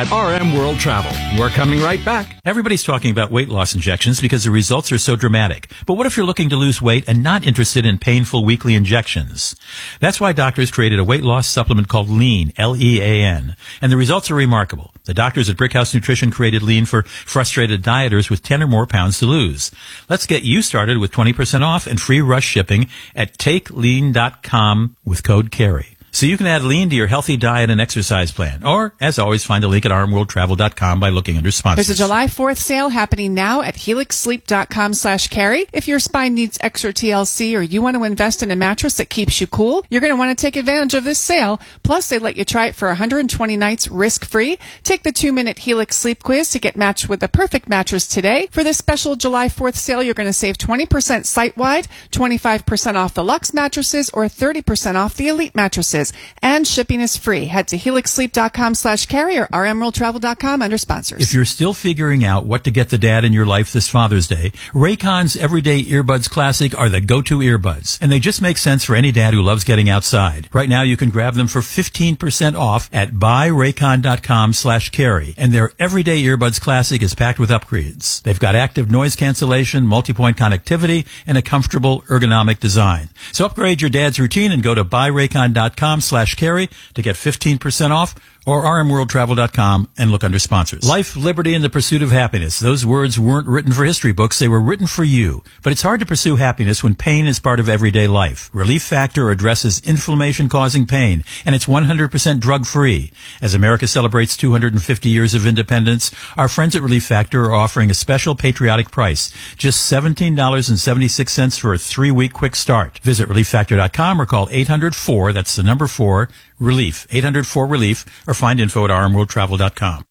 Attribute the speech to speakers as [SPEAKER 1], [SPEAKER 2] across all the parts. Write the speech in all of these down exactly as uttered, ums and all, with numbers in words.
[SPEAKER 1] at R M World Travel. We're coming right back.
[SPEAKER 2] Everybody's talking about weight loss injections because the results are so dramatic. But what if you're looking to lose weight and not interested in painful weekly injections? That's why doctors created a weight loss supplement called Lean, L E A N. And the results are remarkable. The doctors at Brickhouse Nutrition created Lean for frustrated dieters with ten or more pounds to lose. Let's get you started with twenty percent off and free rush shipping at take lean dot com with code CARRY. So you can add Lean to your healthy diet and exercise plan. Or, as always, find a link at r m world travel dot com by looking under sponsors.
[SPEAKER 3] There's a July fourth sale happening now at helix sleep dot com slash carry. If your spine needs extra T L C or you want to invest in a mattress that keeps you cool, you're going to want to take advantage of this sale. Plus, they let you try it for one hundred twenty nights risk-free. Take the two-minute Helix Sleep Quiz to get matched with the perfect mattress today. For this special July fourth sale, you're going to save twenty percent site-wide, twenty-five percent off the Luxe mattresses, or thirty percent off the Elite mattresses. And shipping is free. Head to helix sleep dot com slash carry or r m world travel dot com under sponsors.
[SPEAKER 2] If you're still figuring out what to get the dad in your life this Father's Day, Raycon's Everyday Earbuds Classic are the go-to earbuds. And they just make sense for any dad who loves getting outside. Right now, you can grab them for fifteen percent off at buy raycon dot com slash carry. And their Everyday Earbuds Classic is packed with upgrades. They've got active noise cancellation, multi-point connectivity, and a comfortable ergonomic design. So upgrade your dad's routine and go to buy raycon dot com slash carry to get fifteen percent off, or r m world travel dot com and look under sponsors. Life, liberty, and the pursuit of happiness. Those words weren't written for history books. They were written for you. But it's hard to pursue happiness when pain is part of everyday life. Relief Factor addresses inflammation-causing pain, and it's one hundred percent drug-free. As America celebrates two hundred fifty years of independence, our friends at Relief Factor are offering a special patriotic price, just seventeen dollars and seventy-six cents for a three-week quick start. Visit relief factor dot com or call eight hundred four, that's the number four, relief, eight hundred four relief, or find info at r m world travel dot com.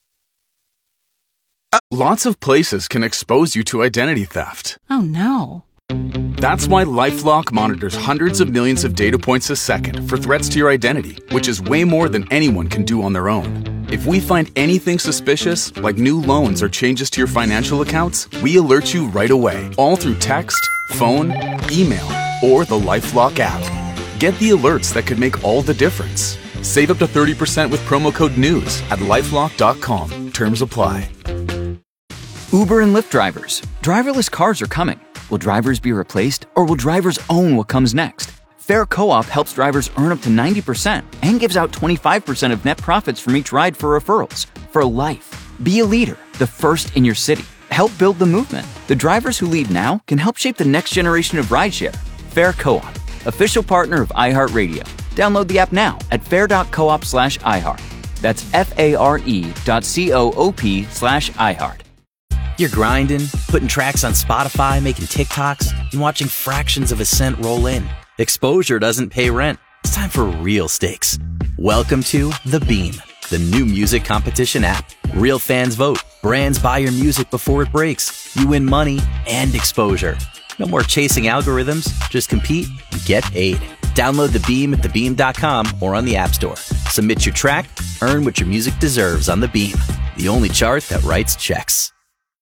[SPEAKER 4] Lots of places can expose you to identity theft.
[SPEAKER 5] Oh, no.
[SPEAKER 4] That's why LifeLock monitors hundreds of millions of data points a second for threats to your identity, which is way more than anyone can do on their own. If we find anything suspicious, like new loans or changes to your financial accounts, we alert you right away, all through text, phone, email, or the LifeLock app. Get the alerts that could make all the difference. Save up to thirty percent with promo code NEWS at lifelock dot com. Terms apply.
[SPEAKER 6] Uber and Lyft drivers. Driverless cars are coming. Will drivers be replaced, or will drivers own what comes next? Fair Co-op helps drivers earn up to ninety percent and gives out twenty-five percent of net profits from each ride for referrals. For life. Be a leader, the first in your city. Help build the movement. The drivers who lead now can help shape the next generation of rideshare. Fair Co-op, official partner of iHeartRadio. Download the app now at fair dot coop slash iHeart. That's F-A-R-E dot C-O-O-P slash iHeart.
[SPEAKER 7] You're grinding, putting tracks on Spotify, making TikToks, and watching fractions of a cent roll in. Exposure doesn't pay rent. It's time for real stakes. Welcome to The Beam, the new music competition app. Real fans vote. Brands buy your music before it breaks. You win money and exposure. No more chasing algorithms. Just compete and get paid. Download The Beam at the beam dot com or on the App Store. Submit your track, earn what your music deserves on The Beam, the only chart that writes checks.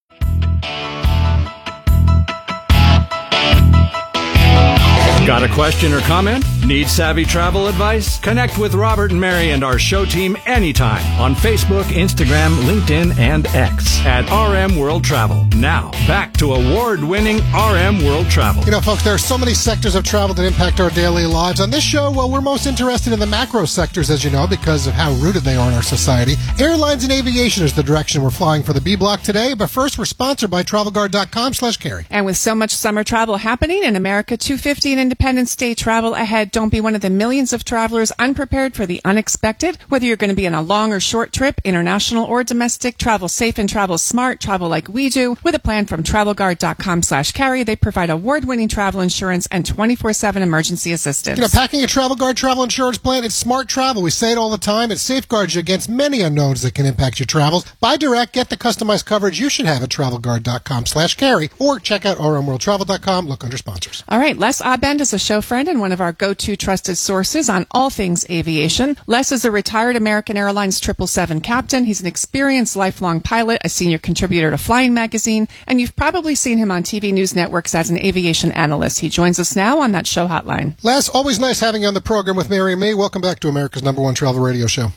[SPEAKER 1] Got a question or comment? Need savvy travel advice? Connect with Robert and Mary and our show team anytime on Facebook, Instagram, LinkedIn, and X at R M World Travel. Now, back to award-winning R M World Travel.
[SPEAKER 8] You know, folks, there are so many sectors of travel that impact our daily lives. On this show, well, we're most interested in the macro sectors, as you know, because of how rooted they are in our society. Airlines and aviation is the direction we're flying for the B Block today. But first, we're sponsored by travel guard dot com slash carry.
[SPEAKER 3] And with so much summer travel happening in America two fifty and Independence Day travel ahead, don't be one of the millions of travelers unprepared for the unexpected. Whether you're going to be on a long or short trip, international or domestic, travel safe and travel smart, travel like we do. With a plan from travel guard dot com slash carry, they provide award-winning travel insurance and twenty-four seven emergency assistance.
[SPEAKER 8] You know, packing a Travel Guard travel insurance plan, it's smart travel. We say it all the time. It safeguards you against many unknowns that can impact your travels. Buy direct, get the customized coverage you should have at travel guard dot com slash carry, or check out r m world travel dot com. Look under sponsors.
[SPEAKER 3] All right, Les Abend is a show friend and one of our go-to trusted sources on all things aviation. Les is a retired American Airlines triple seven captain. He's an experienced lifelong pilot, a senior contributor to Flying Magazine, and you've probably seen him on T V news networks as an aviation analyst. He joins us now on that show hotline.
[SPEAKER 8] Les, always nice having you on the program with Mary and me. Welcome back to America's number one travel radio show.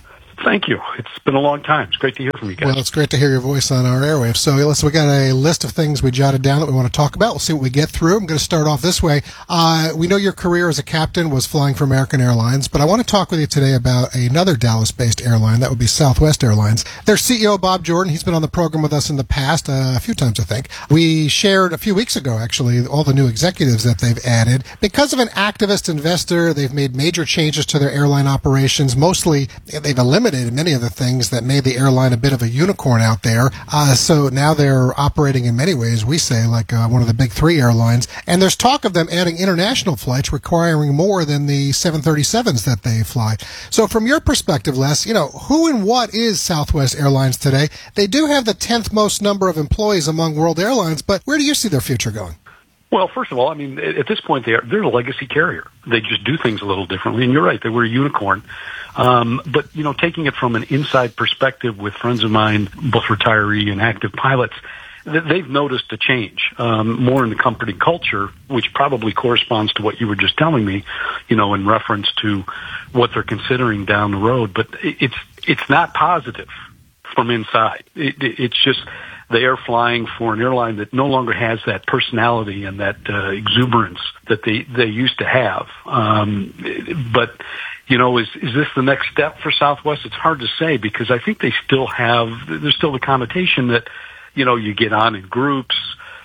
[SPEAKER 5] Thank you. It's been a long time. It's great to hear from you guys.
[SPEAKER 8] Well, it's great to hear your voice on our airwaves. So, listen, we got a list of things we jotted down that we want to talk about. We'll see what we get through. I'm going to start off this way. Uh, we know your career as a captain was flying for American Airlines, but I want to talk with you today about another Dallas-based airline. That would be Southwest Airlines. Their C E O, Bob Jordan, he's been on the program with us in the past, uh, a few times, I think. We shared a few weeks ago, actually, all the new executives that they've added. Because of an activist investor, they've made major changes to their airline operations. Mostly, they've eliminated many of the things that made the airline a bit of a unicorn out there. Uh, so now they're operating in many ways, we say, like uh, one of the big three airlines. And there's talk of them adding international flights requiring more than the seven thirty-sevens that they fly. So from your perspective, Les, you know, who and what is Southwest Airlines today? They do have the tenth most number of employees among world airlines, but where do you see their future going?
[SPEAKER 5] Well, first of all, I mean, at this point, they're, they're a legacy carrier. They just do things a little differently. And you're right, they were a unicorn. Um, but, you know, taking it from an inside perspective with friends of mine, both retiree and active pilots, they've noticed a change, um, more in the company culture, which probably corresponds to what you were just telling me, you know, in reference to what they're considering down the road. But it's, it's not positive from inside. It, it's just, they are flying for an airline that no longer has that personality and that uh, exuberance that they, they used to have. Um, but, you know, is, is this the next step for Southwest? It's hard to say because I think they still have, there's still the connotation that, you know, you get on in groups,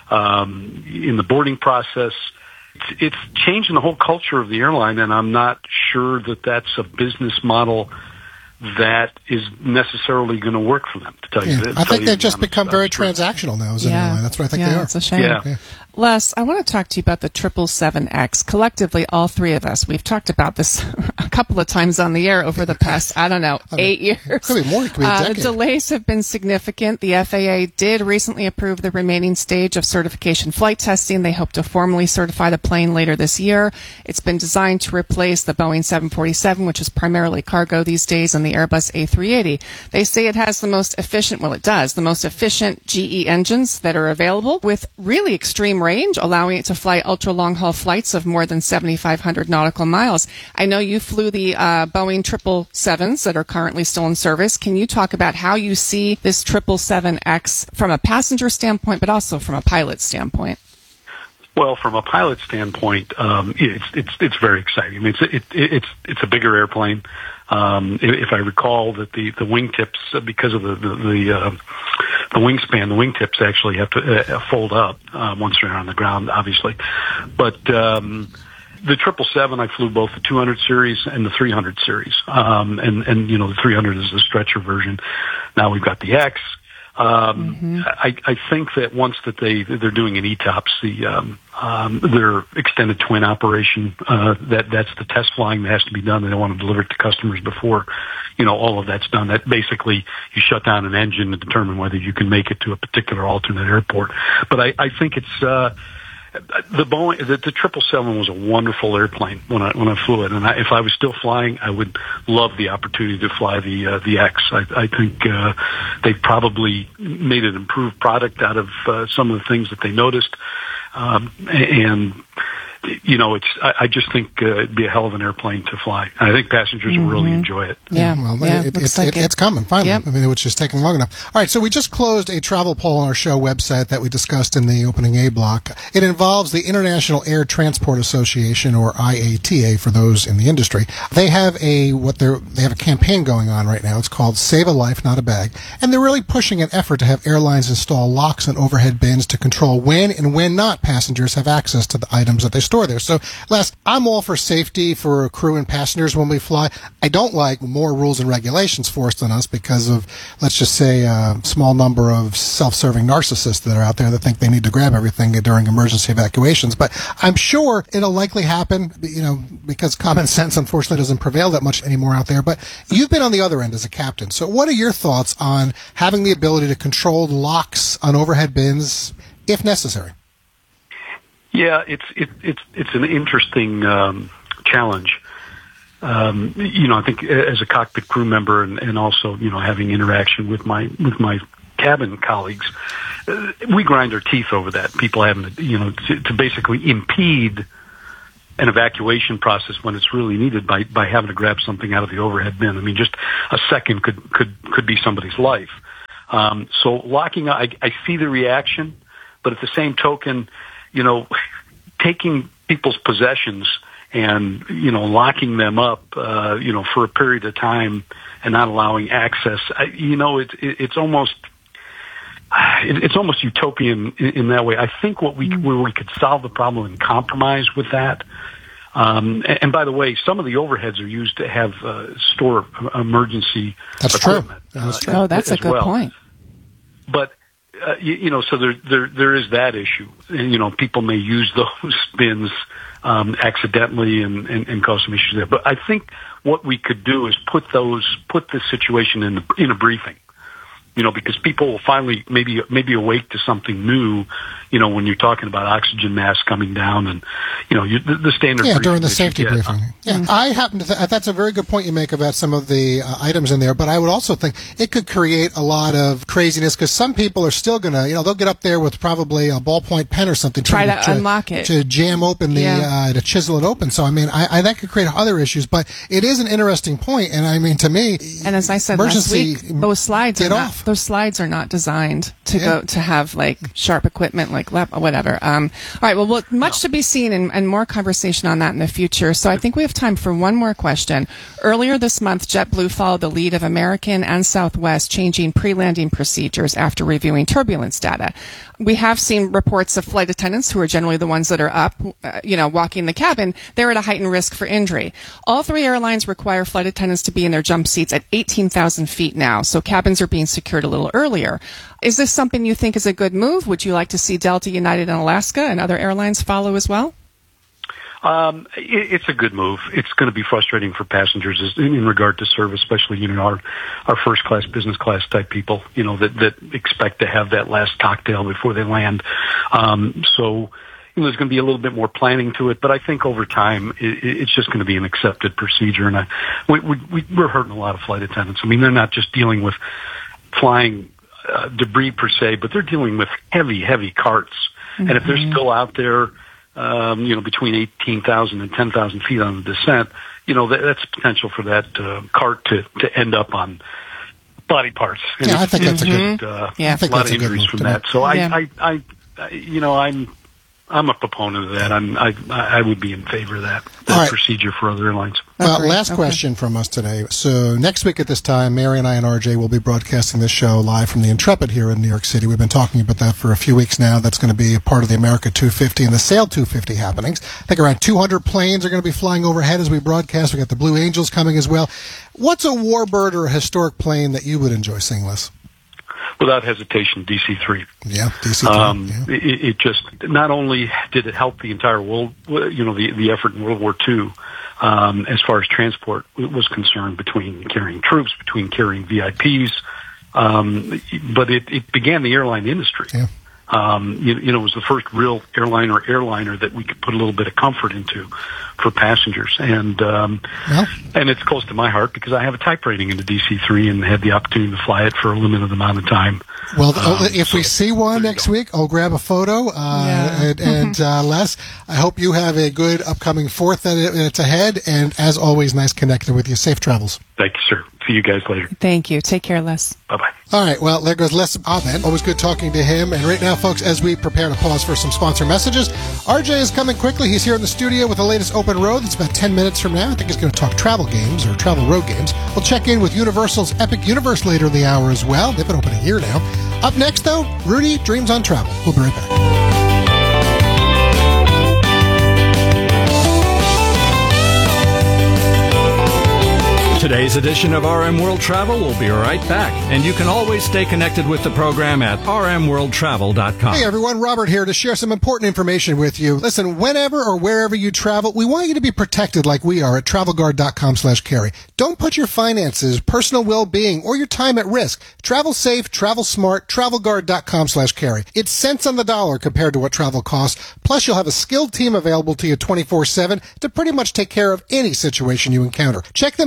[SPEAKER 5] um, in the boarding process. It's, it's changing the whole culture of the airline, and I'm not sure that that's a business model that is necessarily going to work for them, to tell
[SPEAKER 8] yeah.
[SPEAKER 5] you. To
[SPEAKER 8] I
[SPEAKER 5] tell
[SPEAKER 8] think
[SPEAKER 5] you
[SPEAKER 8] they've just become very
[SPEAKER 5] true.
[SPEAKER 8] transactional now as an
[SPEAKER 3] yeah.
[SPEAKER 8] airline. That's what I think
[SPEAKER 3] yeah,
[SPEAKER 8] they are.
[SPEAKER 3] It's a shame.
[SPEAKER 5] Yeah.
[SPEAKER 8] yeah.
[SPEAKER 3] Les, I want to talk to you about the triple seven X. Collectively, all three of us, we've talked about this a couple of times on the air over the past, I don't know, I mean, eight years.
[SPEAKER 8] It could be more. It could be a
[SPEAKER 3] uh,
[SPEAKER 8] decade.
[SPEAKER 3] the delays have been significant. The F A A did recently approve the remaining stage of certification flight testing. They hope to formally certify the plane later this year. It's been designed to replace the Boeing seven forty-seven, which is primarily cargo these days, and the Airbus A three eighty. They say it has the most efficient, well, it does, the most efficient G E engines that are available with really extreme range, allowing it to fly ultra long haul flights of more than seventy-five hundred nautical miles. I know you flew the uh, Boeing triple sevens that are currently still in service. Can you talk about how you see this triple seven X from a passenger standpoint, but also from a pilot standpoint?
[SPEAKER 5] Well, from a pilot standpoint, um, it's it's it's very exciting. I mean, it's it, it's it's a bigger airplane. Um, if I recall that the the wingtips, because of the the the, uh, the wingspan, the wingtips actually have to uh, fold up uh, once they're on the ground, obviously. But um, the triple seven, I flew both the two hundred series and the three hundred series, um, and and you know the three hundred is the stretcher version. Now we've got the X. Um, mm-hmm. I, I think that once that they they're doing an E TOPS, the um, um, their extended twin operation, uh, that that's the test flying that has to be done. They don't want to deliver it to customers before, you know, all of that's done. That basically you shut down an engine to determine whether you can make it to a particular alternate airport. But I, I think it's. Uh, The Boeing, the, the triple seven was a wonderful airplane when I when I flew it, and I, if I was still flying, I would love the opportunity to fly the uh, the X. I, I think uh, they probably made an improved product out of uh, some of the things that they noticed, um, and you know, it's. I, I just think uh, it'd be a hell of an airplane to fly. I think passengers mm-hmm. will really enjoy it.
[SPEAKER 3] Yeah,
[SPEAKER 8] well,
[SPEAKER 3] yeah,
[SPEAKER 8] it,
[SPEAKER 3] looks
[SPEAKER 8] it,
[SPEAKER 3] like
[SPEAKER 8] it,
[SPEAKER 3] it.
[SPEAKER 8] it's coming finally.
[SPEAKER 3] Yep.
[SPEAKER 8] I mean, it's just taking long enough. All right, so we just closed a travel poll on our show website that we discussed in the opening A block. It involves the International Air Transport Association, or I A T A, for those in the industry. They have a what they're they have a campaign going on right now. It's called Save a Life, Not a Bag, and they're really pushing an effort to have airlines install locks and overhead bins to control when and when not passengers have access to the items that they store there. So, Les, I'm all for safety for crew and passengers when we fly. I don't like more rules and regulations forced on us because of, let's just say, a small number of self-serving narcissists that are out there that think they need to grab everything during emergency evacuations. But I'm sure it'll likely happen, you know, because common sense, unfortunately, doesn't prevail that much anymore out there. But you've been on the other end as a captain. So what are your thoughts on having the ability to control locks on overhead bins if necessary?
[SPEAKER 5] Yeah, it's it, it's it's an interesting um, challenge. Um, you know, I think as a cockpit crew member and, and also, you know, having interaction with my with my cabin colleagues, uh, we grind our teeth over that. People having to, you know, to, to basically impede an evacuation process when it's really needed by by having to grab something out of the overhead bin. I mean, just a second could could could be somebody's life. Um, so locking, I, I see the reaction, but at the same token, you know, taking people's possessions and, you know, locking them up, uh, you know, for a period of time and not allowing access, I, you know, it, it, it's almost, it, it's almost utopian in, in that way. I think what we, where we could solve the problem and compromise with that. Um, and, and by the way, some of the overheads are used to have, uh, store emergency
[SPEAKER 8] That's
[SPEAKER 5] equipment.
[SPEAKER 8] True. That's true.
[SPEAKER 3] Oh, that's a good
[SPEAKER 5] well.
[SPEAKER 3] point.
[SPEAKER 5] But, uh, you, you know, so there, there, there is that issue. And, you know, people may use those bins, um, accidentally and, and, and cause some issues there. But I think what we could do is put those, put this situation in the, in a briefing. You know, because people will finally maybe maybe awake to something new, you know, when you're talking about oxygen masks coming down and, you know, you, the, the standard.
[SPEAKER 8] Yeah, during the
[SPEAKER 5] that you
[SPEAKER 8] safety
[SPEAKER 5] get.
[SPEAKER 8] briefing. Yeah, mm-hmm. I happen to th- that's a very good point you make about some of the uh, items in there, but I would also think it could create a lot of craziness because some people are still going to, you know, they'll get up there with probably a ballpoint pen or something.
[SPEAKER 3] Try to, to unlock it.
[SPEAKER 8] To jam open the, yeah. uh, to chisel it open. So, I mean, I, I, that could create other issues, but it is an interesting point, and I mean, to me.
[SPEAKER 3] And as I said last week, those slides are not, those slides are not designed to yeah. go to have like sharp equipment like lap, whatever. Um, all right. Well, well much no. to be seen and, and more conversation on that in the future. So I think we have time for one more question. Earlier this month, JetBlue followed the lead of American and Southwest, changing pre-landing procedures after reviewing turbulence data. We have seen reports of flight attendants, who are generally the ones that are up, uh, you know, walking the cabin. They're at a heightened risk for injury. All three airlines require flight attendants to be in their jump seats at eighteen thousand feet now, so cabins are being secured a little earlier. Is this something you think is a good move? Would you like to see Delta, United, and Alaska and other airlines follow as well?
[SPEAKER 5] Um, it, it's a good move. It's going to be frustrating for passengers in, in regard to service, especially, you know, our, our first class, business class type people, you know, that, that expect to have that last cocktail before they land. Um, so, you know, there's going to be a little bit more planning to it, but I think over time it, it's just going to be an accepted procedure. And I, we, we, we're hurting a lot of flight attendants. I mean, they're not just dealing with flying uh, debris per se, but they're dealing with heavy, heavy carts. Mm-hmm. And if they're still out there, Um, you know, between eighteen thousand and ten thousand feet on the descent, you know, that, that's potential for that uh, cart to, to end up on body parts. And
[SPEAKER 8] yeah, I think that's a good,
[SPEAKER 5] uh,
[SPEAKER 8] yeah, I think
[SPEAKER 5] a lot
[SPEAKER 8] that's
[SPEAKER 5] of injuries from that.
[SPEAKER 8] Me.
[SPEAKER 5] So
[SPEAKER 3] yeah.
[SPEAKER 5] I, I, I, I, you know, I'm, I'm a proponent of that. I'm, I, I would be in favor of that, that
[SPEAKER 8] right.
[SPEAKER 5] procedure for other airlines.
[SPEAKER 8] Well, last okay. question from us today. So next week at this time, Mary and I and R J will be broadcasting this show live from the Intrepid here in New York City. We've been talking about that for a few weeks now. That's going to be a part of the America two fifty and the Sail two fifty happenings. I think around two hundred planes are going to be flying overhead as we broadcast. We got the Blue Angels coming as well. What's a warbird or a historic plane that you would enjoy seeing, Les?
[SPEAKER 5] Without hesitation, D C three.
[SPEAKER 8] Yeah, D C three.
[SPEAKER 5] Um,
[SPEAKER 8] yeah.
[SPEAKER 5] it, it just, not only did it help the entire world, you know, the, the effort in World War Two, um, as far as transport was concerned, between carrying troops, between carrying V I Ps, um, but it, it began the airline industry.
[SPEAKER 8] Yeah.
[SPEAKER 5] Um, you, you know, it was the first real airline or airliner that we could put a little bit of comfort into for passengers. And, um,
[SPEAKER 8] well,
[SPEAKER 5] and it's close to my heart because I have a type rating in the D C three and had the opportunity to fly it for a limited amount of time.
[SPEAKER 8] Well,
[SPEAKER 5] um,
[SPEAKER 8] if
[SPEAKER 5] so
[SPEAKER 8] we see one next
[SPEAKER 5] go.
[SPEAKER 8] week, I'll grab a photo. Uh,
[SPEAKER 3] yeah.
[SPEAKER 8] and, and uh, Les, I hope you have a good upcoming fourth that it's ahead. And as always, nice connecting with you. Safe travels.
[SPEAKER 5] Thank you, sir. See you guys later.
[SPEAKER 3] Thank you. Take care, Les.
[SPEAKER 5] Bye-bye.
[SPEAKER 8] All right. Well, there goes Les Ahmed. Always good talking to him. And right now, folks, as we prepare to pause for some sponsor messages, R J is coming quickly. He's here in the studio with the latest Open Road. It's about ten minutes from now. I think he's going to talk travel games or travel road games. We'll check in with Universal's Epic Universe later in the hour as well. They've been open a year now. Up next, though, Rudy Dreams on Travel. We'll be right back.
[SPEAKER 1] Today's edition of R M World Travel will be right back, and you can always stay connected with the program at r m world travel dot com.
[SPEAKER 8] Hey everyone, Robert here to share some important information with you. Listen, whenever or wherever you travel, we want you to be protected like we are at travel guard dot com slash carry. Don't put your finances, personal well-being, or your time at risk. Travel safe, travel smart, travel guard dot com slash carry. It's cents on the dollar compared to what travel costs. Plus, you'll have a skilled team available to you twenty-four seven to pretty much take care of any situation you encounter. Check them out and get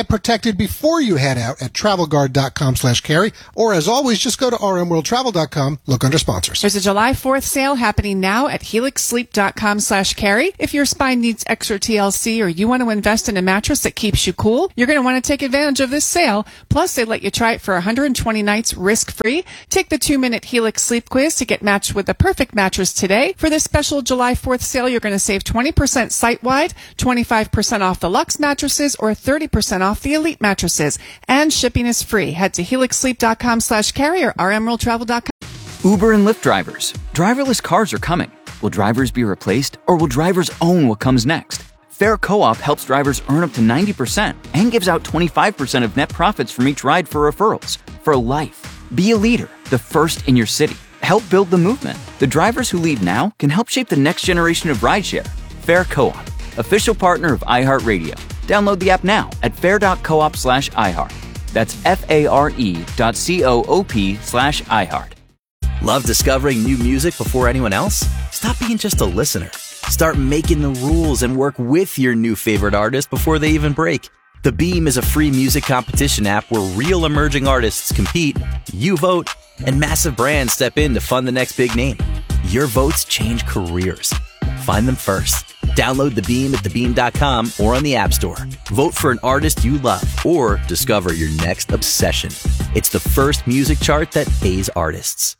[SPEAKER 8] get protected before you head out at travelguard.com slash carry. Or as always, just go to r m world travel dot com, look under sponsors.
[SPEAKER 3] There's a July fourth sale happening now at helix sleep dot com slash carry. If your spine needs extra T L C or you want to invest in a mattress that keeps you cool, you're going to want to take advantage of this sale. Plus, they let you try it for one hundred twenty nights risk-free. Take the two-minute Helix Sleep Quiz to get matched with the perfect mattress today. For this special July fourth sale, you're going to save twenty percent site-wide, twenty-five percent off the Luxe mattresses, or thirty percent off the Elite mattresses. And shipping is free. Head to helix sleep dot com slash carry or r m world travel dot com.
[SPEAKER 6] Uber and Lyft drivers. Driverless cars are coming. Will drivers be replaced, or will drivers own what comes next? Fair Co-op helps drivers earn up to ninety percent and gives out twenty-five percent of net profits from each ride for referrals. For life. Be a leader, the first in your city. Help build the movement. The drivers who lead now can help shape the next generation of rideshare. Fair Co-op, official partner of iHeartRadio. Download the app now at fair.coop slash iHeart. That's F-A-R-E dot C-O-O-P slash iHeart.
[SPEAKER 7] Love discovering new music before anyone else? Stop being just a listener. Start making the rules and work with your new favorite artist before they even break. The Beam is a free music competition app where real emerging artists compete, you vote, and massive brands step in to fund the next big name. Your votes change careers. Find them first. Download The Beam at the beam dot com or on the App Store. Vote for an artist you love or discover your next obsession. It's the first music chart that pays artists.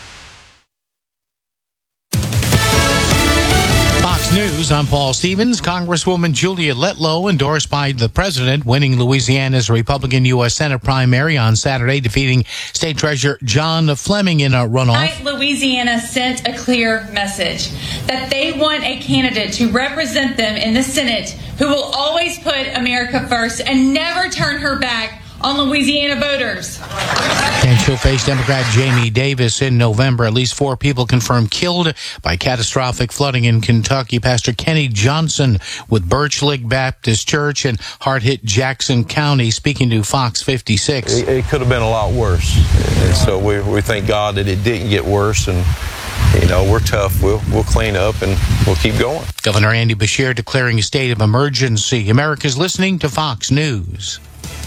[SPEAKER 9] Fox News, I'm Paul Stevens. Congresswoman Julia Letlow, endorsed by the president, winning Louisiana's Republican U S Senate primary on Saturday, defeating State Treasurer John Fleming in a runoff.
[SPEAKER 10] Tonight, Louisiana sent a clear message that they want a candidate to represent them in the Senate who will always put America first and never turn her back on Louisiana voters.
[SPEAKER 9] And she'll face Democrat Jamie Davis in November. At least four people confirmed killed by catastrophic flooding in Kentucky. Pastor Kenny Johnson with Birch Lick Baptist Church in hard-hit Jackson County, speaking to Fox fifty-six.
[SPEAKER 11] It, it could have been a lot worse. And so we, we thank God that it didn't get worse. And, you know, we're tough. We'll, we'll clean up and we'll keep going.
[SPEAKER 9] Governor Andy Beshear declaring a state of emergency. America's listening to Fox News.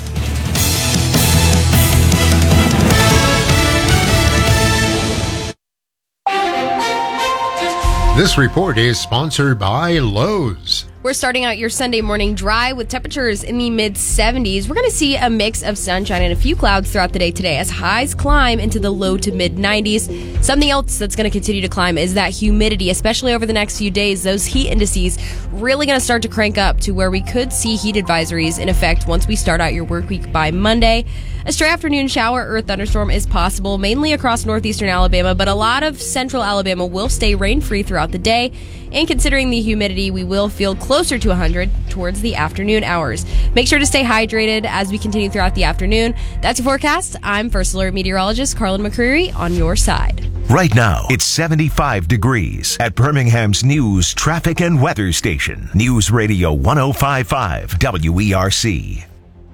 [SPEAKER 12] This report is sponsored by Lowe's.
[SPEAKER 13] We're starting out your Sunday morning dry with temperatures in the mid seventies. We're going to see a mix of sunshine and a few clouds throughout the day today as highs climb into the low to mid nineties. Something else that's going to continue to climb is that humidity, especially over the next few days. Those heat indices really going to start to crank up to where we could see heat advisories in effect once we start out your work week by Monday. A stray afternoon shower or thunderstorm is possible, mainly across northeastern Alabama, but a lot of central Alabama will stay rain-free throughout the day. And considering the humidity, we will feel closer to one hundred towards the afternoon hours. Make sure to stay hydrated as we continue throughout the afternoon. That's your forecast. I'm First Alert Meteorologist Carlin McCreary on your side.
[SPEAKER 14] Right now, it's seventy-five degrees at Birmingham's News, Traffic, and Weather Station. News Radio one oh five point five W E R C.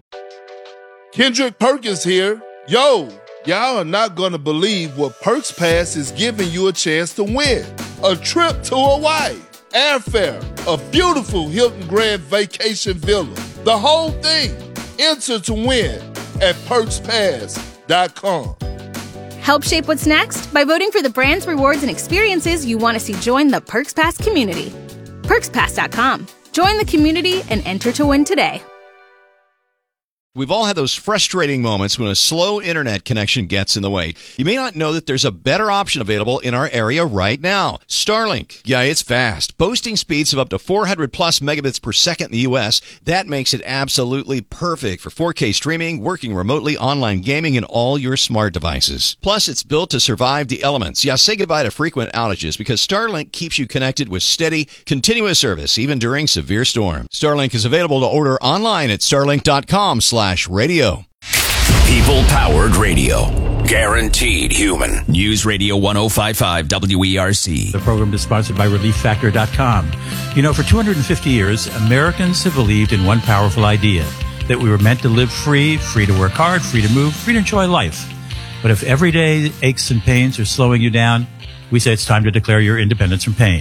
[SPEAKER 15] Kendrick Perkins here. Yo, y'all are not going to believe what Perks Pass is giving you a chance to win. A trip to Hawaii, airfare, a beautiful Hilton Grand Vacation Villa. The whole thing. Enter to win at perks pass dot com.
[SPEAKER 16] Help shape what's next by voting for the brands, rewards, and experiences you want to see join the Perks Pass community. perks pass dot com. Join the community and enter to win today.
[SPEAKER 17] We've all had those frustrating moments when a slow internet connection gets in the way. You may not know that there's a better option available in our area right now. Starlink. Yeah, it's fast. Boasting speeds of up to four hundred plus megabits per second in the U S. That makes it absolutely perfect for four K streaming, working remotely, online gaming, and all your smart devices. Plus, it's built to survive the elements. Yeah, say goodbye to frequent outages because Starlink keeps you connected with steady, continuous service, even during severe storms. Starlink is available to order online at starlink dot com slash radio.
[SPEAKER 18] People-powered radio. Guaranteed human. News Radio one oh five point five W E R C.
[SPEAKER 2] The program is sponsored by relief factor dot com. You know, for two hundred fifty years, Americans have believed in one powerful idea, that we were meant to live free, free to work hard, free to move, free to enjoy life. But if everyday aches and pains are slowing you down, we say it's time to declare your independence from pain.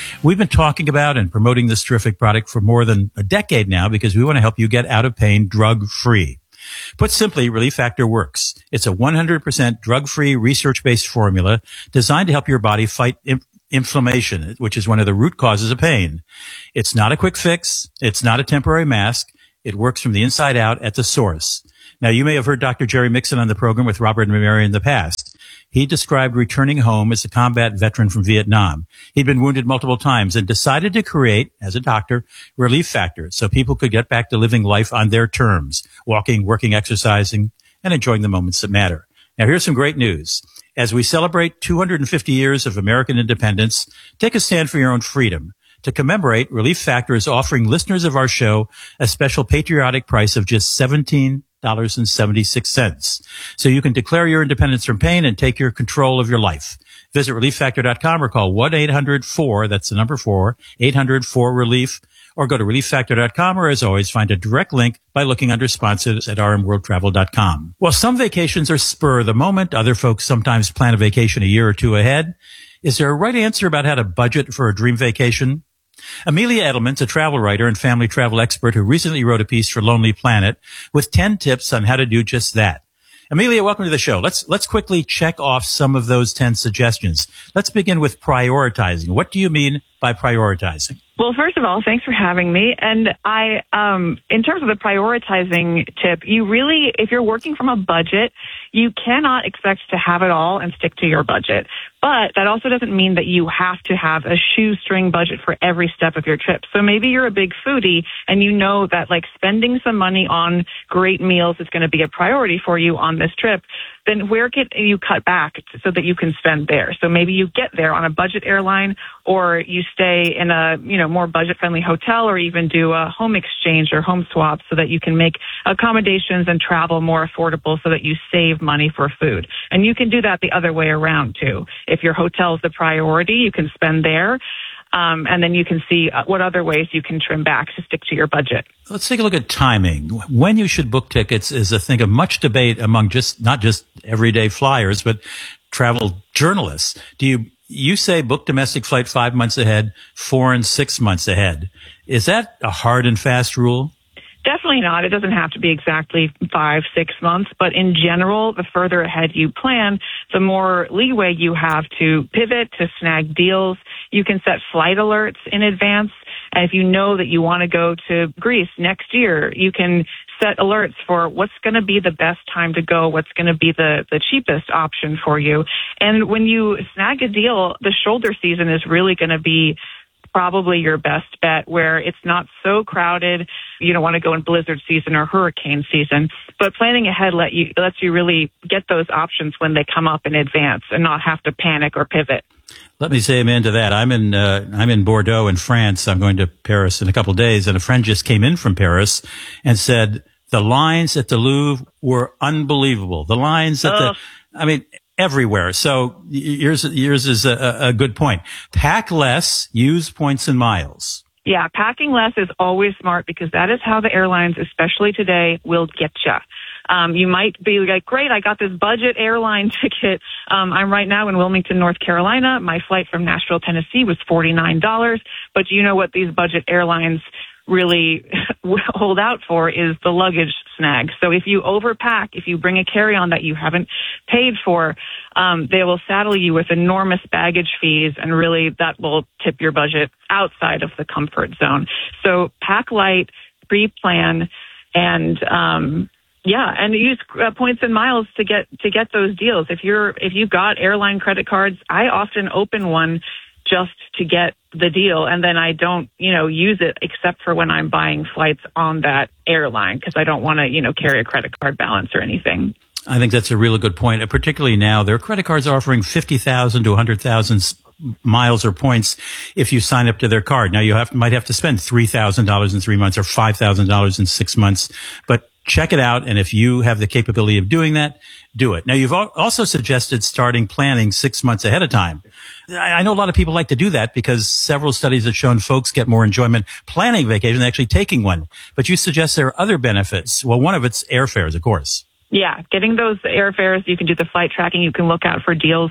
[SPEAKER 2] We've been talking about and promoting this terrific product for more than a decade now because we want to help you get out of pain drug-free. Put simply, Relief Factor works. It's a one hundred percent drug-free, research-based formula designed to help your body fight im- inflammation, which is one of the root causes of pain. It's not a quick fix. It's not a temporary mask. It works from the inside out at the source. Now, you may have heard Doctor Jerry Mixon on the program with Robert and Mary in the past. He described returning home as a combat veteran from Vietnam. He'd been wounded multiple times and decided to create, as a doctor, Relief Factor so people could get back to living life on their terms, walking, working, exercising, and enjoying the moments that matter. Now, here's some great news. As we celebrate two hundred fifty years of American independence, take a stand for your own freedom. To commemorate, Relief Factor is offering listeners of our show a special patriotic price of just seventeen dollars and seventy-six cents. So you can declare your independence from pain and take your control of your life. Visit relief factor dot com or call one eight hundred four, that's the number four, eight hundred four relief, or go to relief factor dot com, or as always, find a direct link by looking under sponsors at r m world travel dot com. Well, some vacations are spur of the moment. Other folks sometimes plan a vacation a year or two ahead. Is there a right answer about how to budget for a dream vacation? Amelia Edelman's a travel writer and family travel expert who recently wrote a piece for Lonely Planet with ten tips on how to do just that. Amelia, welcome to the show. Let's let's quickly check off some of those ten suggestions. Let's begin with prioritizing. What do you mean by prioritizing?
[SPEAKER 19] Well, first of all, thanks for having me. And I, um, in terms of the prioritizing tip, you really, if you're working from a budget, you cannot expect to have it all and stick to your budget. But that also doesn't mean that you have to have a shoestring budget for every step of your trip. So maybe you're a big foodie and you know that like spending some money on great meals is going to be a priority for you on this trip. Then where can you cut back so that you can spend there? So maybe you get there on a budget airline, or you stay in a, you know, more budget-friendly hotel, or even do a home exchange or home swap so that you can make accommodations and travel more affordable so that you save money for food. And you can do that the other way around too. If your hotel is the priority, you can spend there. Um, and then you can see what other ways you can trim back to stick to your budget.
[SPEAKER 2] Let's take a look at timing. When you should book tickets is a thing of much debate among just not just everyday flyers, but travel journalists. Do you you say book domestic flight five months ahead, foreign six months ahead? Is that a hard and fast rule?
[SPEAKER 19] Definitely not. It doesn't have to be exactly five, six months. But in general, the further ahead you plan, the more leeway you have to pivot, to snag deals. You can set flight alerts in advance. And if you know that you want to go to Greece next year, you can set alerts for what's going to be the best time to go, what's going to be the, the cheapest option for you. And when you snag a deal, the shoulder season is really going to be probably your best bet, where it's not so crowded. You don't want to go in blizzard season or hurricane season, but planning ahead let you, lets you really get those options when they come up in advance and not have to panic or pivot.
[SPEAKER 2] Let me say amen to that. I'm in uh, I'm in Bordeaux in France. I'm going to Paris in a couple of days, and a friend just came in from Paris and said the lines at the Louvre were unbelievable. The lines at
[SPEAKER 19] oh.
[SPEAKER 2] the, I mean, everywhere. So yours yours is a, a good point. Pack less, use points and miles.
[SPEAKER 19] Yeah, packing less is always smart because that is how the airlines, especially today, will get you. Um, you might be like, great, I got this budget airline ticket. Um, I'm right now in Wilmington, North Carolina. My flight from Nashville, Tennessee was forty-nine dollars. But you know what these budget airlines really hold out for is the luggage snag. So if you overpack, if you bring a carry-on that you haven't paid for, um, they will saddle you with enormous baggage fees, and really that will tip your budget outside of the comfort zone. So pack light, pre-plan, and um yeah, and use uh, points and miles to get to get those deals. If you're if you've got airline credit cards, I often open one just to get the deal, and then I don't, you know, use it except for when I'm buying flights on that airline because I don't want to, you know, carry a credit card balance or anything.
[SPEAKER 2] I think that's a really good point, uh, particularly now. Their credit cards are offering fifty thousand to one hundred thousand miles or points if you sign up to their card. Now, you have might have to spend three thousand dollars in three months or five thousand dollars in six months, but check it out. And if you have the capability of doing that, do it. Now, you've also suggested starting planning six months ahead of time. I know a lot of people like to do that because several studies have shown folks get more enjoyment planning vacation than actually taking one. But you suggest there are other benefits. Well, one of it's airfares, of course.
[SPEAKER 19] Yeah, getting those airfares, you can do the flight tracking, you can look out for deals.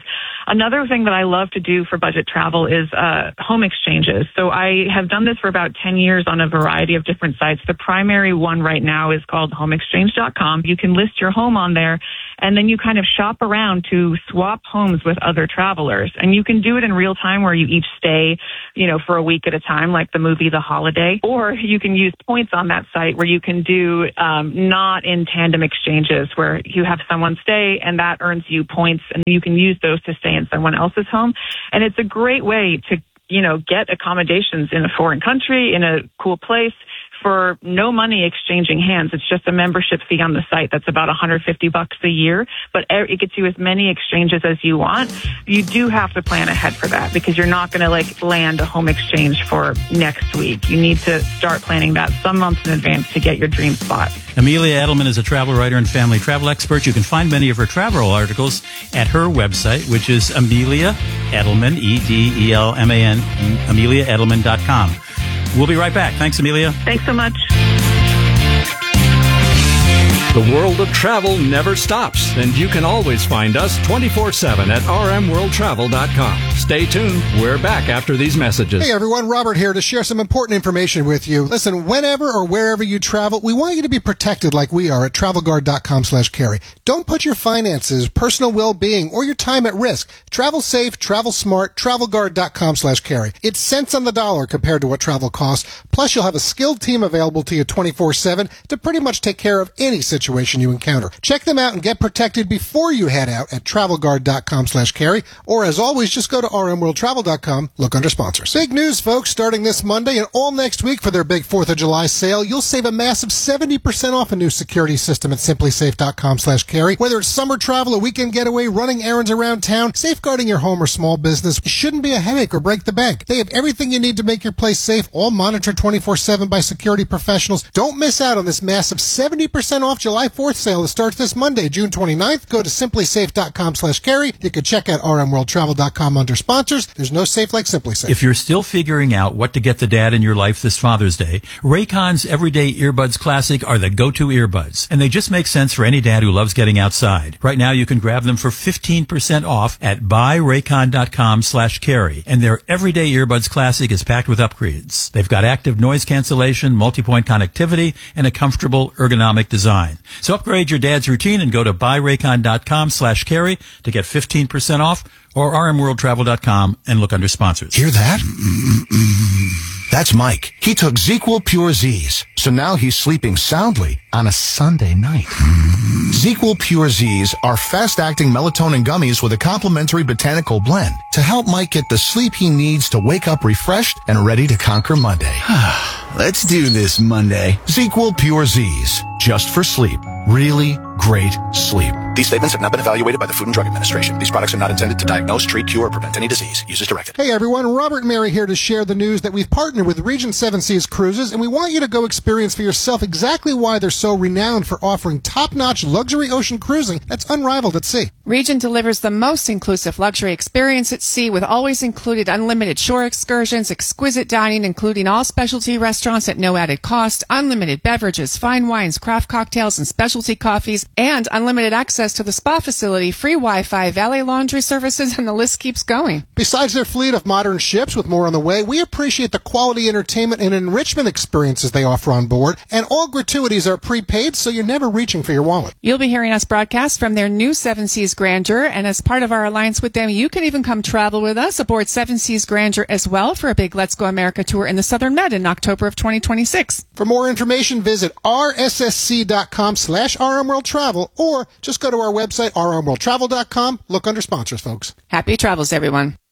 [SPEAKER 19] Another thing that I love to do for budget travel is uh, home exchanges. So I have done this for about ten years on a variety of different sites. The primary one right now is called home exchange dot com. You can list your home on there, and then you kind of shop around to swap homes with other travelers. And you can do it in real time where you each stay, you know, for a week at a time, like the movie The Holiday. Or you can use points on that site where you can do um, not in tandem exchanges where you have someone stay and that earns you points and you can use those to stay in someone else's home. And it's a great way to, you know, get accommodations in a foreign country, in a cool place, for no money exchanging hands. It's just a membership fee on the site that's about one hundred fifty bucks a year, but it gets you as many exchanges as you want. You do have to plan ahead for that because you're not going to like land a home exchange for next week. You need to start planning that some months in advance to get your dream spot.
[SPEAKER 2] Amelia Edelman is a travel writer and family travel expert. You can find many of her travel articles at her website, which is Amelia Edelman, E D E L M A N, amelia edelman dot com. We'll be right back. Thanks, Amelia.
[SPEAKER 19] Thanks so much.
[SPEAKER 1] The world of travel never stops, and you can always find us twenty-four seven at r m world travel dot com. Stay tuned. We're back after these messages.
[SPEAKER 8] Hey everyone, Robert here to share some important information with you. Listen, whenever or wherever you travel, we want you to be protected like we are at travel guard dot com slash carry. Don't put your finances, personal well-being, or your time at risk. Travel safe, travel smart, travel guard dot com slash carry. It's cents on the dollar compared to what travel costs. Plus, you'll have a skilled team available to you twenty-four seven to pretty much take care of any situation you encounter. Check them out and get protected before you head out at travel guard dot com slash carry, or as always, just go to r m world travel dot com, look under sponsors. Big news, folks, starting this Monday and all next week for their big fourth of July sale, you'll save a massive seventy percent off a new security system at simply safe dot com slash carry. Whether it's summer travel, a weekend getaway, running errands around town, safeguarding your home or small business shouldn't be a headache or break the bank. They have everything you need to make your place safe, all monitored twenty-four seven by security professionals. Don't miss out on this massive seventy percent off July fourth sale that starts this Monday, June twenty-ninth. Go to simply safe dot com slash carry. You can check out r m world travel dot com under sponsors. There's no safe like Simply Safe.
[SPEAKER 2] If you're still figuring out what to get the dad in your life this Father's Day, Raycon's Everyday Earbuds Classic are the go-to earbuds. And they just make sense for any dad who loves getting outside. Right now, you can grab them for fifteen percent off at buy raycon dot com slash carry. And their Everyday Earbuds Classic is packed with upgrades. They've got active noise cancellation, multi-point connectivity, and a comfortable ergonomic design. So upgrade your dad's routine and go to buy raycon dot com slash carry to get fifteen percent off, or r m world travel dot com and look under sponsors.
[SPEAKER 20] Hear that? That's Mike. He took ZzzQuil Pure Z's, so now he's sleeping soundly on a Sunday night. ZzzQuil Pure Z's are fast-acting melatonin gummies with a complementary botanical blend to help Mike get the sleep he needs to wake up refreshed and ready to conquer Monday.
[SPEAKER 21] Let's do this Monday.
[SPEAKER 20] ZzzQuil Pure Z's, just for sleep. Really great sleep.
[SPEAKER 21] These statements have not been evaluated by the Food and Drug Administration. These products are not intended to diagnose, treat, cure, or prevent any disease. Use as directed.
[SPEAKER 8] Hey everyone, Robert and Mary here to share the news that we've partnered with Regent Seven Seas Cruises, and we want you to go experience for yourself exactly why they're so renowned for offering top-notch luxury ocean cruising that's unrivaled at sea.
[SPEAKER 3] Regent delivers the most inclusive luxury experience at sea with always included unlimited shore excursions, exquisite dining, including all specialty restaurants at no added cost, unlimited beverages, fine wines, craft cocktails, and specialty coffees, and unlimited access to the spa facility, free Wi-Fi, valet laundry services, and the list keeps going.
[SPEAKER 8] Besides their fleet of modern ships with more on the way, we appreciate the quality entertainment and enrichment experiences they offer on board, and all gratuities are prepaid, so you're never reaching for your wallet.
[SPEAKER 3] You'll be hearing us broadcast from their new Seven Seas Grandeur, and as part of our alliance with them, you can even come travel with us aboard Seven Seas Grandeur as well for a big Let's Go America tour in the Southern Med in October of twenty twenty-six.
[SPEAKER 8] For more information, visit r s s c dot com slash r m world travel, or just go to our website, r m world travel dot com. Look under sponsors, folks.
[SPEAKER 3] Happy travels, everyone.